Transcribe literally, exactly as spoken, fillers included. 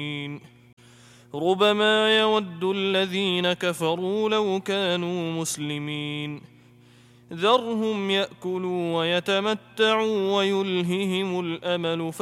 ربما يود الذين كفروا لو كانوا مسلمين ذرهم يأكلوا ويتمتعوا ويلههم الأمل